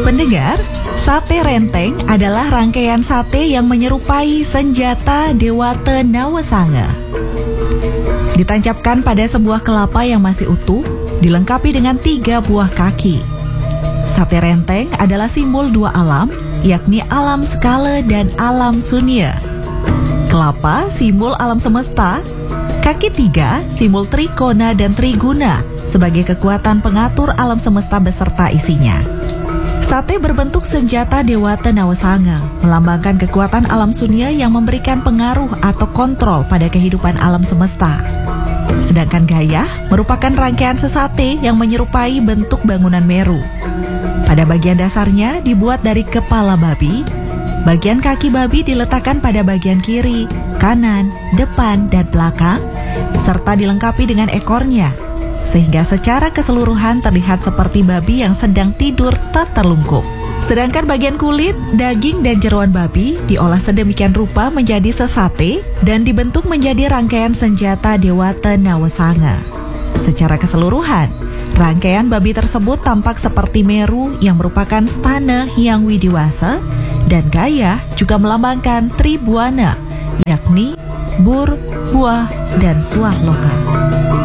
Pendengar, sate renteng adalah rangkaian sate yang menyerupai senjata Dewata Nawasanga. Ditancapkan pada sebuah kelapa yang masih utuh, dilengkapi dengan 3 buah kaki. Sate renteng adalah simbol 2 alam, yakni alam skala dan alam sunya. Kelapa simbol alam semesta, kaki 3 simbol trikona dan triguna sebagai kekuatan pengatur alam semesta beserta isinya. Sate berbentuk senjata Dewata Nawasanga, melambangkan kekuatan alam sunya yang memberikan pengaruh atau kontrol pada kehidupan alam semesta. Sedangkan gayah merupakan rangkaian sesate yang menyerupai bentuk bangunan Meru. Pada bagian dasarnya dibuat dari kepala babi, bagian kaki babi diletakkan pada bagian kiri, kanan, depan, dan belakang, serta dilengkapi dengan ekornya, sehingga secara keseluruhan terlihat seperti babi yang sedang tidur tak terlungkup. Sedangkan bagian kulit, daging, dan jeroan babi diolah sedemikian rupa menjadi sesate dan dibentuk menjadi rangkaian senjata Dewata Nawasanga. Secara keseluruhan, rangkaian babi tersebut tampak seperti Meru yang merupakan stana Hyang Widiwasa, dan gayah juga melambangkan Tribuana, yakni bur, buah, dan suah lokal.